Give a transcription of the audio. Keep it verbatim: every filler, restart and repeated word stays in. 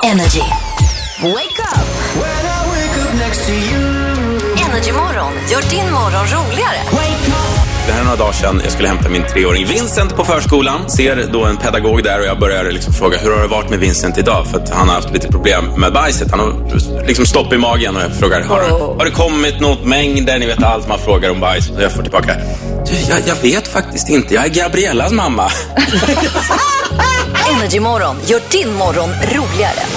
Energy. Wake up! When I wake up next to you. Energy morgon gör din morgon roligare. Wake up! Det här är några dagar sedan jag skulle hämta min treåring Vincent på förskolan. Ser då en pedagog där och jag börjar liksom fråga hur har det varit med Vincent idag? För att han har haft lite problem med bajset. Han har liksom stopp i magen och jag frågar har, har det kommit något mängder? Ni vet allt man frågar om bajs. Och jag får tillbaka du, jag, jag vet faktiskt inte. Jag är Gabriellas mamma. Energy morgon gör din morgon roligare.